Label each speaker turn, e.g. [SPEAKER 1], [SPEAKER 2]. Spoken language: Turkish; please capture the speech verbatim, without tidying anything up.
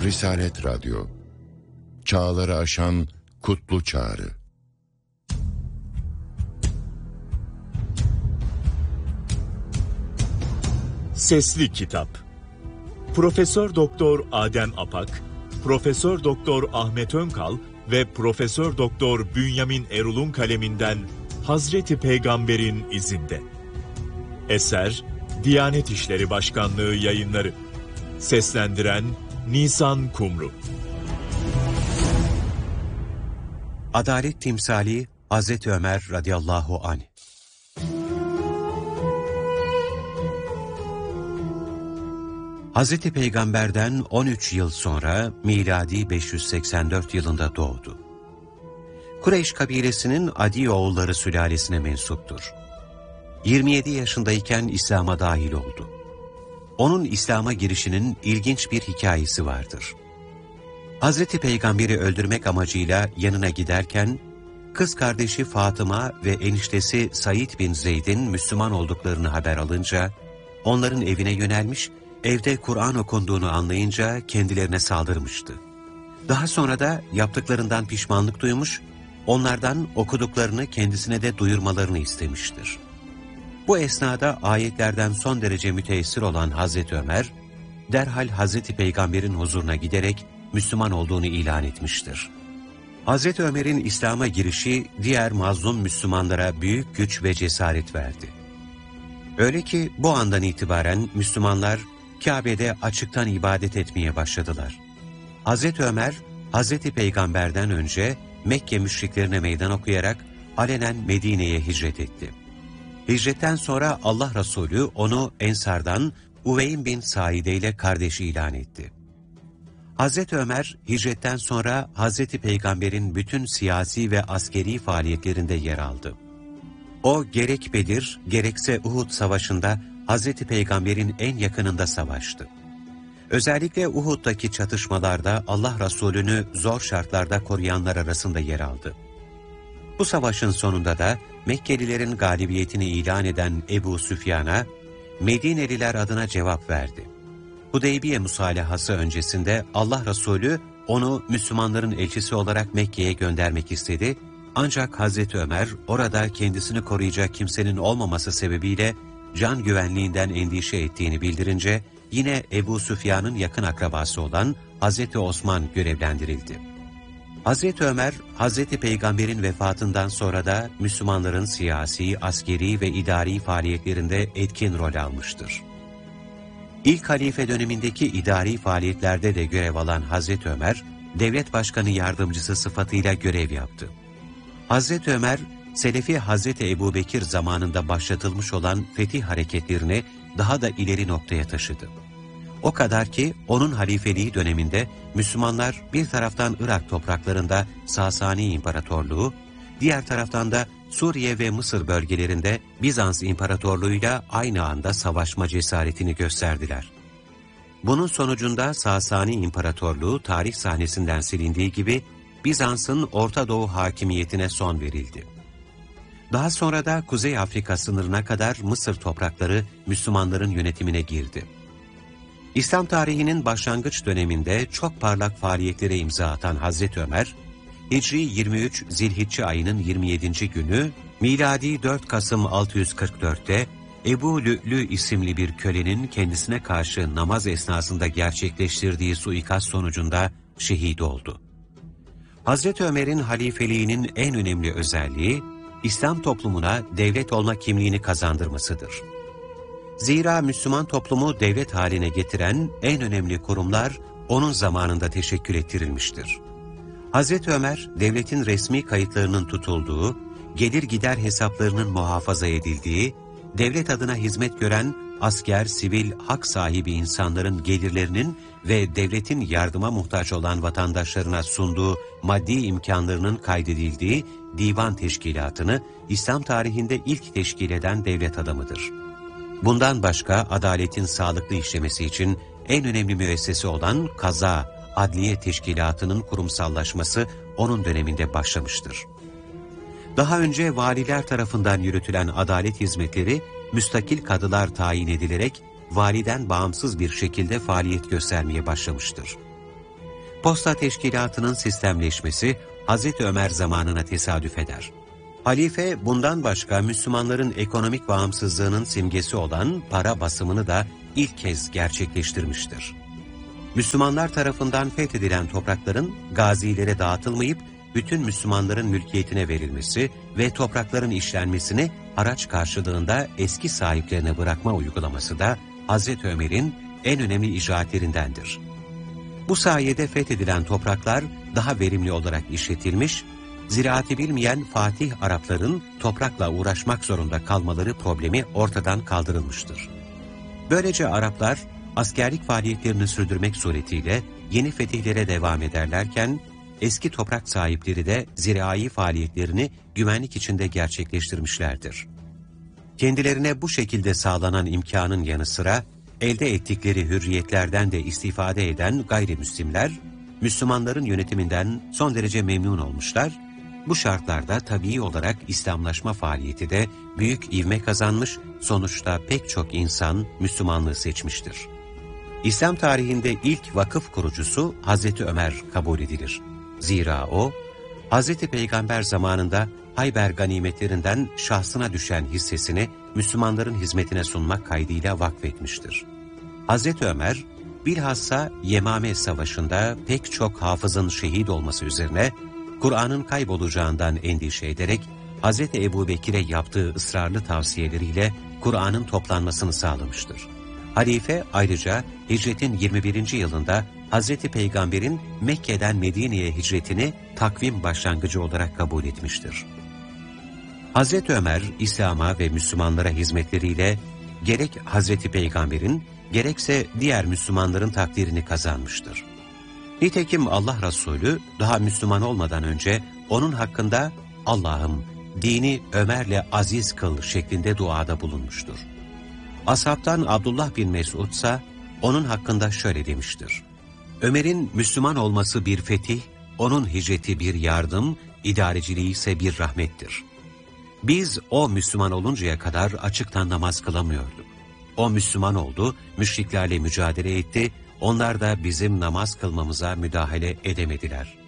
[SPEAKER 1] Risalet Radyo, çağları aşan kutlu çağrı.
[SPEAKER 2] Sesli Kitap. Profesör Doktor Adem Apak, Profesör Doktor Ahmet Önkal ve Profesör Doktor Bünyamin Erul'un kaleminden Hazreti Peygamber'in izinde. Eser Diyanet İşleri Başkanlığı Yayınları. Seslendiren Nisan Kumru.
[SPEAKER 3] Adalet timsali Hazreti Ömer radıyallahu anh. Hazreti Peygamber'den on üç yıl sonra miladi beş yüz seksen dört yılında doğdu. Kureyş kabilesinin Adi oğulları sülalesine mensuptur. yirmi yedi yaşındayken İslam'a dahil oldu. Onun İslam'a girişinin ilginç bir hikayesi vardır. Hazreti Peygamber'i öldürmek amacıyla yanına giderken, kız kardeşi Fatıma ve eniştesi Said bin Zeyd'in Müslüman olduklarını haber alınca, onların evine yönelmiş, evde Kur'an okunduğunu anlayınca kendilerine saldırmıştı. Daha sonra da yaptıklarından pişmanlık duymuş, onlardan okuduklarını kendisine de duyurmalarını istemiştir. Bu esnada ayetlerden son derece müteessir olan Hazreti Ömer, derhal Hazreti Peygamber'in huzuruna giderek Müslüman olduğunu ilan etmiştir. Hazreti Ömer'in İslam'a girişi diğer mazlum Müslümanlara büyük güç ve cesaret verdi. Öyle ki bu andan itibaren Müslümanlar Kabe'de açıktan ibadet etmeye başladılar. Hazreti Ömer, Hazreti Peygamber'den önce Mekke müşriklerine meydan okuyarak alenen Medine'ye hicret etti. Hicretten sonra Allah Resulü onu Ensar'dan Uveyn bin Saide ile kardeşi ilan etti. Hazreti Ömer, hicretten sonra Hazreti Peygamber'in bütün siyasi ve askeri faaliyetlerinde yer aldı. O gerek Bedir, gerekse Uhud savaşında Hazreti Peygamber'in en yakınında savaştı. Özellikle Uhud'daki çatışmalarda Allah Resulü'nü zor şartlarda koruyanlar arasında yer aldı. Bu savaşın sonunda da Mekkelilerin galibiyetini ilan eden Ebu Süfyan'a Medineliler adına cevap verdi. Hudeybiye musalahası öncesinde Allah Resulü onu Müslümanların elçisi olarak Mekke'ye göndermek istedi. Ancak Hazreti Ömer orada kendisini koruyacak kimsenin olmaması sebebiyle can güvenliğinden endişe ettiğini bildirince yine Ebu Süfyan'ın yakın akrabası olan Hazreti Osman görevlendirildi. Hazreti Ömer, Hazreti Peygamber'in vefatından sonra da Müslümanların siyasi, askeri ve idari faaliyetlerinde etkin rol almıştır. İlk halife dönemindeki idari faaliyetlerde de görev alan Hazreti Ömer, devlet başkanı yardımcısı sıfatıyla görev yaptı. Hazreti Ömer, Selefi Hazreti Ebubekir zamanında başlatılmış olan fetih hareketlerini daha da ileri noktaya taşıdı. O kadar ki onun halifeliği döneminde Müslümanlar bir taraftan Irak topraklarında Sasani İmparatorluğu, diğer taraftan da Suriye ve Mısır bölgelerinde Bizans İmparatorluğu'yla aynı anda savaşma cesaretini gösterdiler. Bunun sonucunda Sasani İmparatorluğu tarih sahnesinden silindiği gibi Bizans'ın Orta Doğu hakimiyetine son verildi. Daha sonra da Kuzey Afrika sınırına kadar Mısır toprakları Müslümanların yönetimine girdi. İslam tarihinin başlangıç döneminde çok parlak faaliyetlere imza atan Hazreti Ömer, Hicri yirmi üç Zilhicce ayının yirmi yedinci günü, miladi dört Kasım altı yüz kırk dört'te Ebu Lü'lü isimli bir kölenin kendisine karşı namaz esnasında gerçekleştirdiği suikast sonucunda şehit oldu. Hazreti Ömer'in halifeliğinin en önemli özelliği, İslam toplumuna devlet olma kimliğini kazandırmasıdır. Zira Müslüman toplumu devlet haline getiren en önemli kurumlar onun zamanında teşekkül ettirilmiştir. Hazreti Ömer, devletin resmi kayıtlarının tutulduğu, gelir gider hesaplarının muhafaza edildiği, devlet adına hizmet gören asker, sivil, hak sahibi insanların gelirlerinin ve devletin yardıma muhtaç olan vatandaşlarına sunduğu maddi imkanlarının kaydedildiği divan teşkilatını İslam tarihinde ilk teşkil eden devlet adamıdır. Bundan başka adaletin sağlıklı işlemesi için en önemli müessese olan Kaza, Adliye Teşkilatı'nın kurumsallaşması onun döneminde başlamıştır. Daha önce valiler tarafından yürütülen adalet hizmetleri müstakil kadılar tayin edilerek validen bağımsız bir şekilde faaliyet göstermeye başlamıştır. Posta teşkilatının sistemleşmesi Hazreti Ömer zamanına tesadüf eder. Halife bundan başka Müslümanların ekonomik bağımsızlığının simgesi olan para basımını da ilk kez gerçekleştirmiştir. Müslümanlar tarafından fethedilen toprakların gazilere dağıtılmayıp bütün Müslümanların mülkiyetine verilmesi ve toprakların işlenmesini haraç karşılığında eski sahiplerine bırakma uygulaması da Hazreti Ömer'in en önemli icraatlerindendir. Bu sayede fethedilen topraklar daha verimli olarak işletilmiş, ziraati bilmeyen Fatih Arapların toprakla uğraşmak zorunda kalmaları problemi ortadan kaldırılmıştır. Böylece Araplar askerlik faaliyetlerini sürdürmek suretiyle yeni fetihlere devam ederlerken, eski toprak sahipleri de zirai faaliyetlerini güvenlik içinde gerçekleştirmişlerdir. Kendilerine bu şekilde sağlanan imkanın yanı sıra, elde ettikleri hürriyetlerden de istifade eden gayrimüslimler, Müslümanların yönetiminden son derece memnun olmuşlar. Bu şartlarda tabii olarak İslamlaşma faaliyeti de büyük ivme kazanmış, sonuçta pek çok insan Müslümanlığı seçmiştir. İslam tarihinde ilk vakıf kurucusu Hazreti Ömer kabul edilir. Zira o, Hazreti Peygamber zamanında Hayber ganimetlerinden şahsına düşen hissesini Müslümanların hizmetine sunmak kaydıyla vakfetmiştir. Hazreti Ömer, bilhassa Yemame Savaşı'nda pek çok hafızın şehit olması üzerine, Kur'an'ın kaybolacağından endişe ederek, Hazreti Ebubekir'e yaptığı ısrarlı tavsiyeleriyle Kur'an'ın toplanmasını sağlamıştır. Halife ayrıca hicretin yirmi birinci yılında Hazreti Peygamber'in Mekke'den Medine'ye hicretini takvim başlangıcı olarak kabul etmiştir. Hazreti Ömer, İslam'a ve Müslümanlara hizmetleriyle gerek Hazreti Peygamber'in, gerekse diğer Müslümanların takdirini kazanmıştır. Nitekim Allah Resulü daha Müslüman olmadan önce onun hakkında Allah'ım dini Ömer'le aziz kıl şeklinde duada bulunmuştur. Ashabtan Abdullah bin Mesud ise onun hakkında şöyle demiştir: Ömer'in Müslüman olması bir fetih, onun hicreti bir yardım, idareciliği ise bir rahmettir. Biz o Müslüman oluncaya kadar açıktan namaz kılamıyorduk. O Müslüman oldu, müşriklerle mücadele etti, onlar da bizim namaz kılmamıza müdahale edemediler.